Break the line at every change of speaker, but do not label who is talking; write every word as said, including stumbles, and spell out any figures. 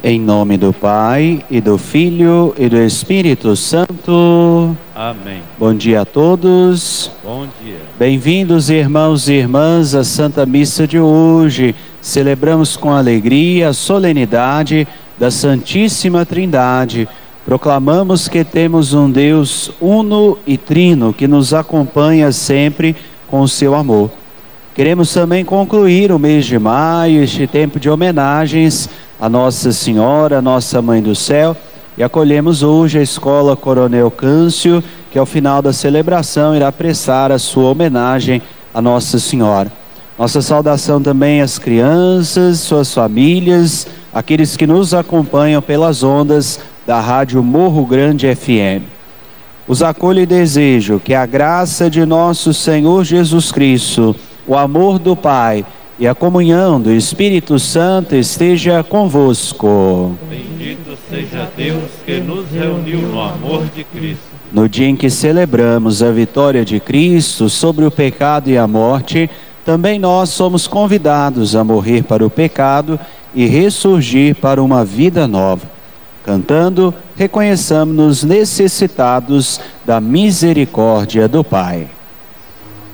Em nome do Pai, e do Filho, e do Espírito Santo.
Amém.
Bom dia a todos.
Bom dia.
Bem-vindos, irmãos e irmãs, à Santa Missa de hoje. Celebramos com alegria a solenidade da Santíssima Trindade. Proclamamos que temos um Deus uno e trino que nos acompanha sempre com o seu amor. Queremos também concluir o mês de maio, este tempo de homenagens a Nossa Senhora, Nossa Mãe do Céu, e acolhemos hoje a Escola Coronel Câncio, que ao final da celebração irá prestar a sua homenagem a Nossa Senhora. Nossa saudação também às crianças, suas famílias, aqueles que nos acompanham pelas ondas da Rádio Morro Grande F M. Os acolho e desejo que a graça de nosso Senhor Jesus Cristo, o amor do Pai e a comunhão do Espírito Santo esteja convosco.
Bendito seja Deus que nos reuniu no amor de Cristo.
No dia em que celebramos a vitória de Cristo sobre o pecado e a morte, também nós somos convidados a morrer para o pecado e ressurgir para uma vida nova. Cantando, reconheçamos-nos necessitados da misericórdia do Pai.